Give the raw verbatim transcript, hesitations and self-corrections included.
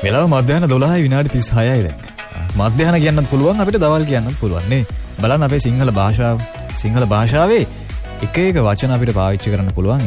වෙලාව මධ්‍යහන දොළහයි විනාඩි තිස් හයයි දැන්. මධ්‍යහන කියන්නත් පුළුවන් අපිට දවල් කියන්නත් පුළුවන් නේ. බලන්න අපේ සිංහල භාෂාව සිංහල භාෂාවේ එක එක වචන අපිට පාවිච්චි කරන්න පුළුවන්.